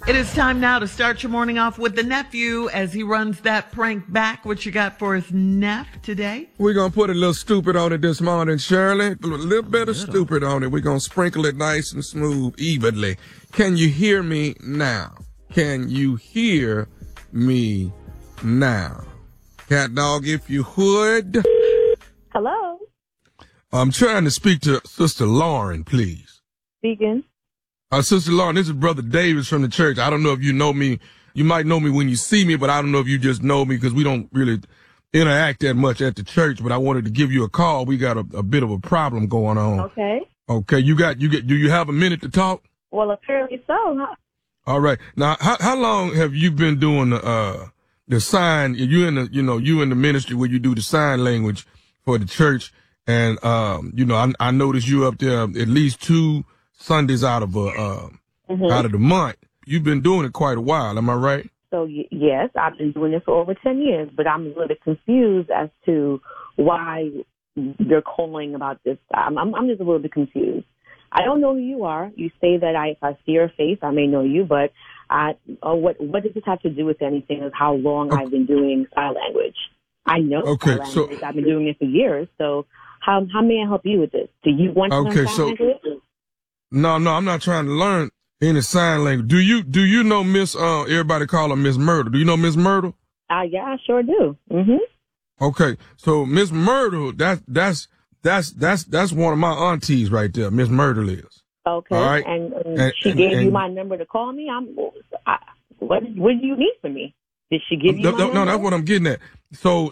It is time now to start your morning off with the nephew as he runs that prank back. What you got for us, Neff, today? We're going to put a little stupid on it this morning, Shirley. A little bit of stupid on it. We're going to sprinkle it nice and smooth, evenly. Can you hear me now? Can you hear me now? Cat dog, if you would. Hello? I'm trying to speak to Sister Lauren, please. Speaking. Sister Lauren, this is Brother Davis from the church. I don't know if you know me. You might know me when you see me, but I don't know if you just know me because we don't really interact that much at the church. But I wanted to give you a call. We got a bit of a problem going on. Okay. Okay. Do you have a minute to talk? Well, apparently so, huh? All right. Now, how long have you been doing the sign? You in the ministry where you do the sign language for the church, and I noticed you up there at least 2 Sundays out of the month. You've been doing it quite a while, am I right? So yes, I've been doing this for over 10 years, but I'm a little bit confused as to why you're calling about this. I'm just a little bit confused. I don't know who you are. You say that if I see your face, I may know you, but what does this have to do with anything of how long I've been doing sign language? I know sign language. I've been doing it for years. So how may I help you with this? Do you want to learn sign language? No, I'm not trying to learn any sign language. Do you know Miss, everybody call her Miss Myrtle. Do you know Miss Myrtle? Yeah, I sure do. Mm-hmm. Okay. So Miss Myrtle, that's one of my aunties right there. Miss Myrtle is. Okay. All right. And she gave you my number to call me. What do you need from me? Did she give you my number? No, that's what I'm getting at. So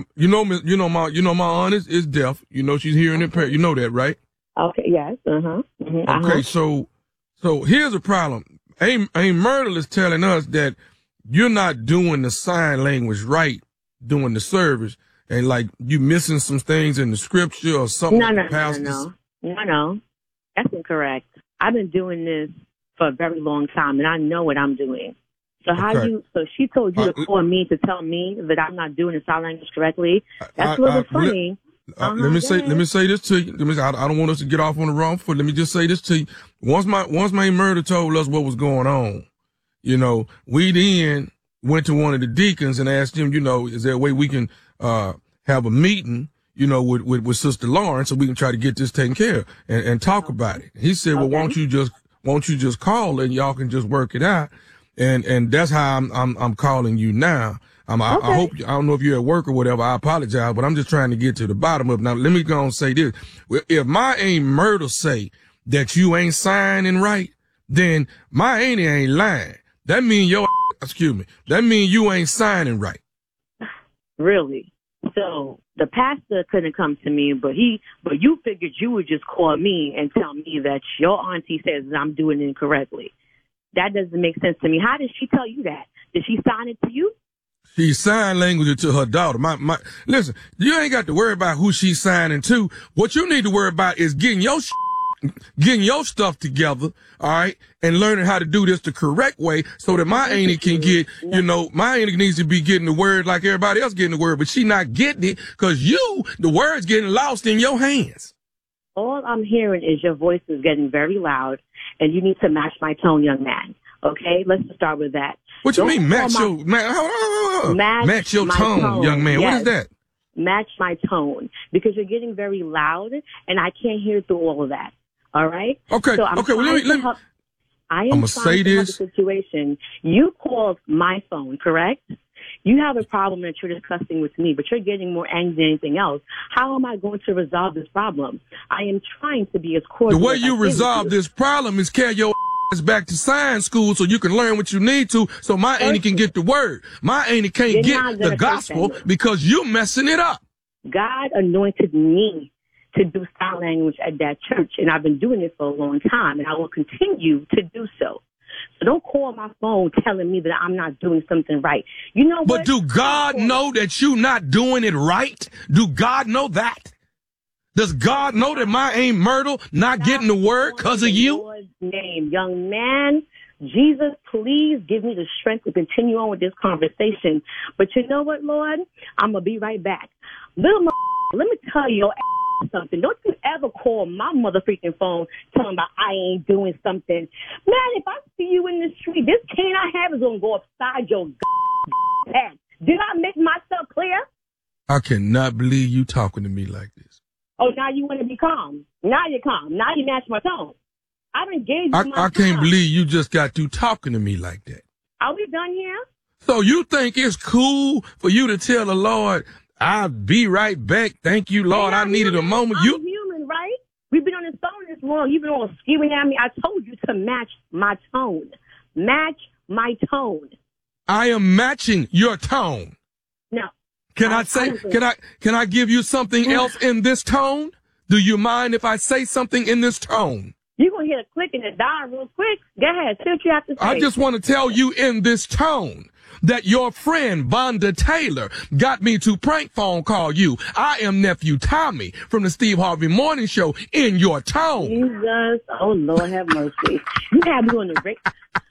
my aunt is deaf. You know, she's hearing impaired. You know that, right? Okay, yes, Okay, so here's a problem. Aunt Myrtle is telling us that you're not doing the sign language right during the service, and like you missing some things in the scripture or something. No. That's incorrect. I've been doing this for a very long time, and I know what I'm doing. So so she told you to call me to tell me that I'm not doing the sign language correctly. That's a little bit funny. Let me say this to you. I don't want us to get off on the wrong foot. Let me just say this to you. Once my Myrtle told us what was going on, we then went to one of the deacons and asked him, is there a way we can have a meeting, with Sister Lauren so we can try to get this taken care of and talk about it. He said, well, won't you just call and y'all can just work it out. And that's how I'm calling you now. I don't know if you're at work or whatever. I apologize, but I'm just trying to get to the bottom of it. Now, let me go and say this. If my Aunt Myrtle say that you ain't signing right, then my auntie ain't lying. That mean that mean you ain't signing right. Really? So the pastor couldn't come to me, but you figured you would just call me and tell me that your auntie says that I'm doing it incorrectly. That doesn't make sense to me. How did she tell you that? Did she sign it to you? She signed language to her daughter. Listen, you ain't got to worry about who she's signing to. What you need to worry about is getting your stuff together, all right, and learning how to do this the correct way so that my auntie can get, my auntie needs to be getting the word like everybody else getting the word, but she not getting it because the word's getting lost in your hands. All I'm hearing is your voice is getting very loud, and you need to match my tone, young man. Okay, let's just start with that. What you mean, match your tone, young man? Yes. What is that? Match my tone, because you're getting very loud, and I can't hear through all of that. All right? Okay. So I'm gonna say this. The situation. You called my phone, correct? You have a problem that you're discussing with me, but you're getting more angry than anything else. How am I going to resolve this problem? I am trying to be as cordial. The way you resolve this problem is carry your back to science school so you can learn what you need to so my auntie can get the word. My auntie can't get the gospel because you messing it up. God anointed me to do sign language at that church, and I've been doing it for a long time, and I will continue to do so. So don't call my phone telling me that I'm not doing something right. You know what? But do God know that you're not doing it right? Do God know that? Does God know that my Aunt Myrtle not getting the word because of you? Lord's name, young man. Jesus, please give me the strength to continue on with this conversation. But you know what, Lord? I'm going to be right back. Little let me tell you something. Don't you ever call my mother freaking phone telling me I ain't doing something. Man, if I see you in the street, me this cane I have is going to go upside your head. Did I make myself clear? I cannot believe you talking to me like this. Oh, now you want to be calm. Now you're calm. Now you match my tone. I done gave you my I can't time. believe you just got through talking to me like that. Are we done here? So you think it's cool for you to tell the Lord, I'll be right back. Thank you, Lord. I needed a moment. I'm human, right? We've been on this phone this long. You've been all skewing at me. I told you to match my tone. Match my tone. I am matching your tone. No. Can I give you something else in this tone? Do you mind if I say something in this tone? You're going to hear a click and it die real quick. Go ahead. See what you have to say. I just want to tell you in this tone that your friend Vonda Taylor got me to prank phone call you. I am nephew Tommy from the Steve Harvey Morning Show in your tone. Jesus. Oh, Lord have mercy. You have me on the radio.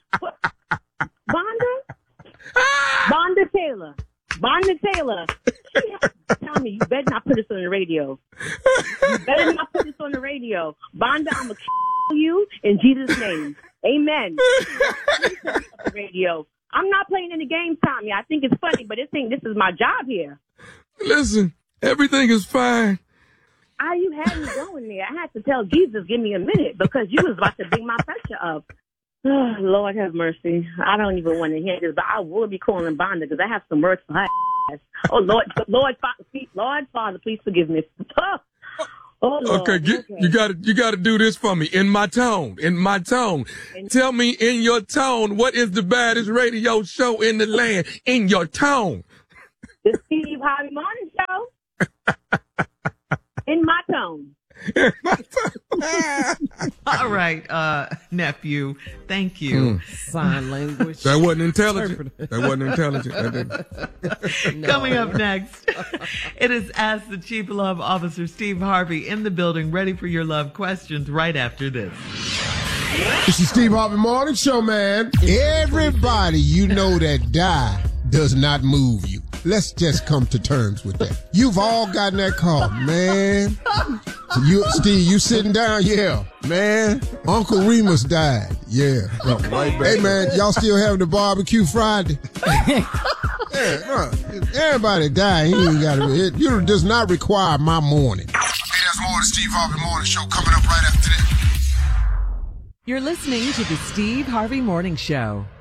Vonda Taylor. Vonda Taylor. Tommy, you better not put this on the radio. You better not put this on the radio. Vonda, I'm going to kill you in Jesus' name. Amen. The radio. I'm not playing any games, Tommy. I think it's funny, but this is my job here. Listen, everything is fine. You had me going there. I had to tell Jesus, give me a minute, because you was about to bring my pressure up. Oh, Lord have mercy. I don't even want to hear this, but I will be calling Vonda because I have some words for her ass. Oh, Lord, Father, please forgive me. Oh, Lord. Okay, you gotta do this for me in my tone. Tell me in your tone, what is the baddest radio show in the land in your tone? The Steve Harvey Morning Show. In my tone. All right, nephew. Thank you. Sign language. That wasn't intelligent. No. Coming up next, it is Ask the Chief of Love Officer Steve Harvey in the building, ready for your love questions right after this. This is Steve Harvey Morning Show, man. Everybody you know that die does not move you. Let's just come to terms with that. You've all gotten that call, man. Steve, you sitting down? Yeah, man. Uncle Remus died. Yeah. Hey, man, y'all still having the barbecue Friday? Yeah, everybody died. It does not require my morning. Hey, there's more of the Steve Harvey Morning Show coming up right after this. You're listening to the Steve Harvey Morning Show.